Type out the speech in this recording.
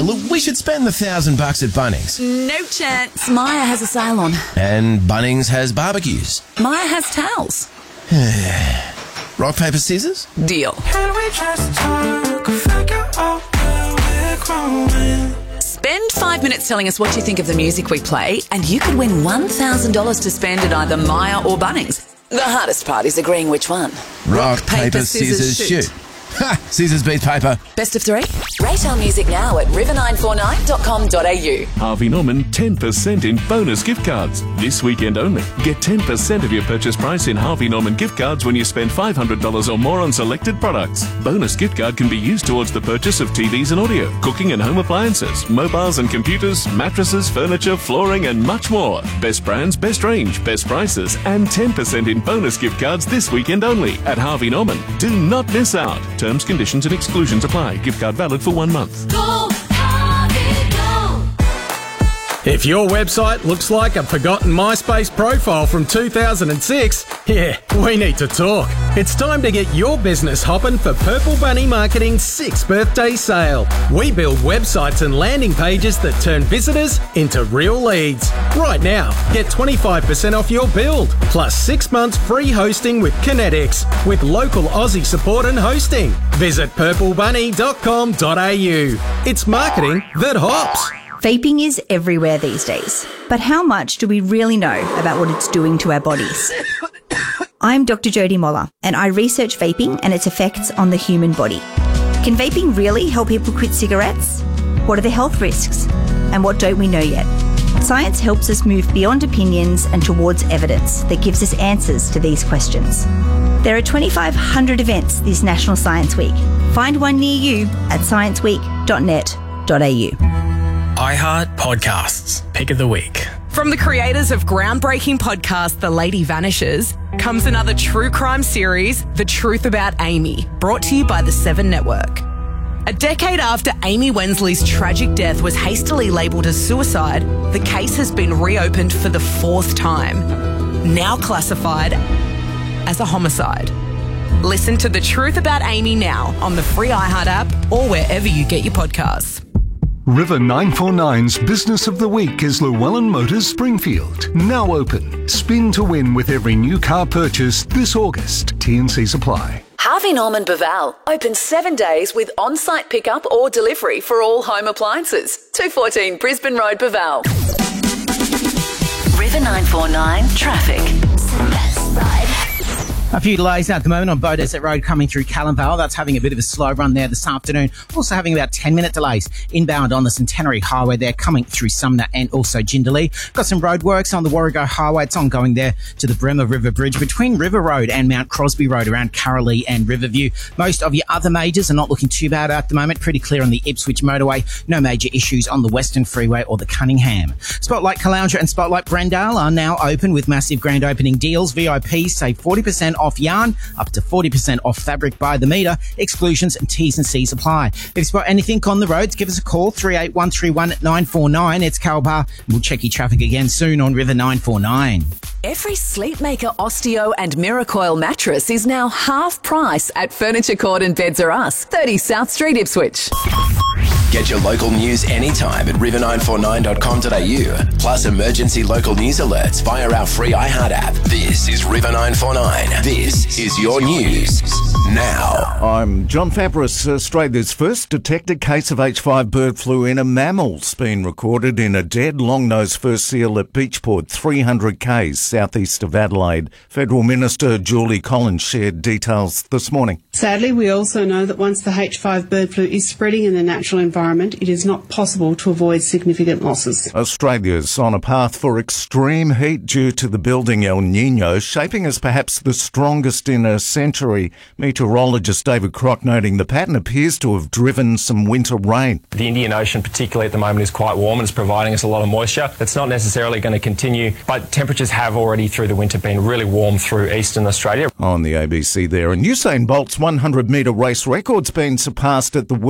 look, we should spend the $1,000 at Bunnings. No chance. Maya has a salon. And Bunnings has barbecues. Maya has towels. Rock, paper, scissors? Deal. Can we just talk, figure out where we're growing? Spend 5 minutes telling us what you think of the music we play, and you could win $1,000 to spend at either Maya or Bunnings. The hardest part is agreeing which one. Rock, paper, scissors, shoot. Ha! Scissors beat paper. Best of three? Rate our music now at river949.com.au. Harvey Norman 10% in bonus gift cards. This weekend only. Get 10% of your purchase price in Harvey Norman gift cards when you spend $500 or more on selected products. Bonus gift card can be used towards the purchase of TVs and audio, cooking and home appliances, mobiles and computers, mattresses, furniture, flooring and much more. Best brands, best range, best prices and 10% in bonus gift cards this weekend only at Harvey Norman. Do not miss out. Terms, conditions and exclusions apply. Gift card valid for 1 month. Go, Harvey, go! If your website looks like a forgotten MySpace profile from 2006, yeah, we need to talk. It's time to get your business hopping for Purple Bunny Marketing's 6th birthday sale. We build websites and landing pages that turn visitors into real leads. Right now, get 25% off your build, plus 6 months free hosting with Kinetics, with local Aussie support and hosting. Visit purplebunny.com.au. It's marketing that hops. Vaping is everywhere these days. But how much do we really know about what it's doing to our bodies? I'm Dr. Jodie Moller, and I research vaping and its effects on the human body. Can vaping really help people quit cigarettes? What are the health risks? And what don't we know yet? Science helps us move beyond opinions and towards evidence that gives us answers to these questions. There are 2,500 events this National Science Week. Find one near you at scienceweek.net.au. iHeart Podcasts, Pick of the Week. From the creators of groundbreaking podcast The Lady Vanishes comes another true crime series, The Truth About Amy, brought to you by the Seven Network. A decade after Amy Wensley's tragic death was hastily labelled as suicide, the case has been reopened for the 4th time, now classified as a homicide. Listen to The Truth About Amy now on the free iHeart app or wherever you get your podcasts. River 949's Business of the Week is Llewellyn Motors Springfield. Now open. Spin to win with every new car purchase this August. T&Cs apply. Harvey Norman Baval, open 7 days with on-site pickup or delivery for all home appliances. 214 Brisbane Road, Baval. River 949 traffic. A few delays at the moment on Beaudesert Road coming through Callanvale. That's having a bit of a slow run there this afternoon. Also having about 10-minute delays inbound on the Centenary Highway there coming through Sumner and also Jindalee. Got some roadworks on the Warrego Highway. It's ongoing there to the Bremer River Bridge between River Road and Mount Crosby Road around Carralee and Riverview. Most of your other majors are not looking too bad at the moment. Pretty clear on the Ipswich Motorway. No major issues on the Western Freeway or the Cunningham. Spotlight Caloundra and Spotlight Brendale are now open with massive grand opening deals. VIPs save 40% off yarn, up to 40% off fabric by the metre. Exclusions and T's and C's apply. If you spot anything on the roads, give us a call, 38131 949. It's Carl Bar. We'll check your traffic again soon on River 949. Every Sleepmaker Osteo and Miracoil mattress is now half price at Furniture Court and Beds Are Us, 30 South Street, Ipswich. Get your local news anytime at river949.com.au. Plus emergency local news alerts via our free iHeart app. This is River 949. This is your news now. I'm John Fabris. Australia's first detected case of H5 bird flu in a mammal's been recorded in a dead long-nosed fur seal at Beachport, 300 k's southeast of Adelaide. Federal Minister Julie Collins shared details this morning. Sadly, we also know that once the H5 bird flu is spreading in the natural environment, it is not possible to avoid significant losses. Australia's on a path for extreme heat due to the building El Niño, shaping as perhaps the strongest in a century. Meteorologist David Crock noting the pattern appears to have driven some winter rain. The Indian Ocean, particularly at the moment, is quite warm and is providing us a lot of moisture. That's not necessarily going to continue, but temperatures have already through the winter been really warm through eastern Australia. On the ABC there, and Usain Bolt's 100-metre race record's been surpassed at the